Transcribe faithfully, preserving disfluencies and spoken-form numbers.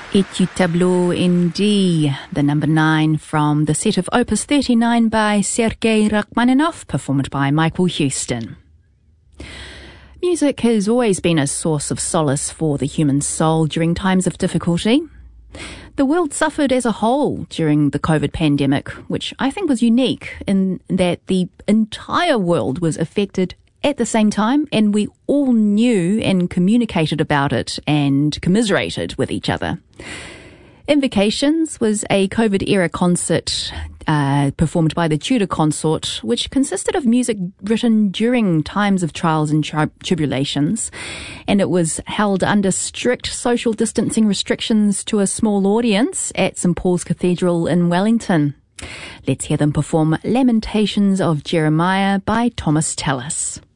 Et tu tableau in D, the number nine from the set of Opus thirty-nine by Sergei Rachmaninoff, performed by Michael Houston. Music has always been a source of solace for the human soul during times of difficulty. The world suffered as a whole during the COVID pandemic, which I think was unique in that the entire world was affected at the same time, and we all knew and communicated about it and commiserated with each other. Invocations was a COVID-era concert uh, performed by the Tudor Consort, which consisted of music written during times of trials and tri- tribulations, and it was held under strict social distancing restrictions to a small audience at Saint Paul's Cathedral in Wellington. Let's hear them perform Lamentations of Jeremiah by Thomas Tallis.